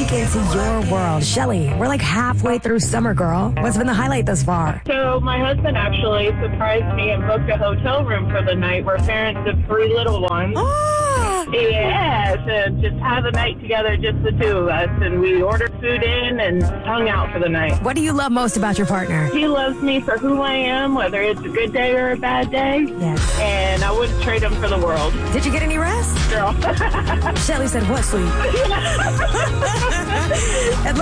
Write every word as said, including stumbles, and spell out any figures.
peek into your world. Shelly, we're like halfway through summer, girl. What's been the highlight thus far? So my husband actually surprised me and booked a hotel room for the night. We're parents of three little ones. Oh! Yeah, to just have a night together, just the two of us. And we ordered food in and hung out for the night. What do you love most about your partner? He loves me for who I am, whether it's a good day or a bad day. Yes. And I wouldn't trade him for the world. Did you get any rest? Girl. Shelly said, what sleep?